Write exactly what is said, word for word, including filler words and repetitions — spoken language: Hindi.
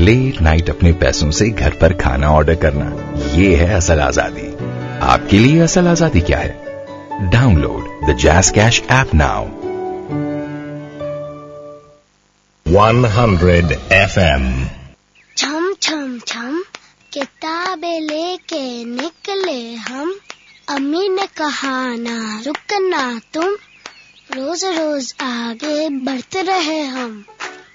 लेट नाइट अपने पैसों से घर पर खाना ऑर्डर करना, ये है असल आजादी। आपके लिए असल आजादी क्या है? Download the jazz cash app now. Hundred F M. छम छम छम किताबें लेके निकले हम, अम्मी ने कहा ना रुकना तुम, रोज रोज आगे बढ़ते रहे हम।